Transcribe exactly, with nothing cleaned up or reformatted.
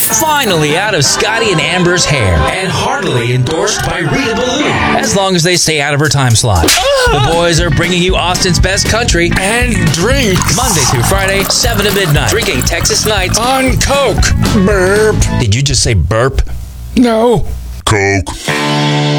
finally out of Scotty and Amber's hair and heartily endorsed by Rita Ballou, as long as they stay out of her time slot. The boys are bringing you Austin's best country And drinks. Monday through Friday, seven to midnight. Drinking Texas Nights. On Coke. Burp. Did you just say burp? No. Coke.